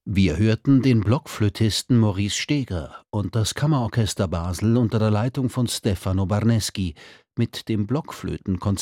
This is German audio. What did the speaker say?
Wir hörten den Blockflötisten Maurice Steger und das Kammerorchester Basel unter der Leitung von Stefano Barneschi mit dem Blockflötenkonzert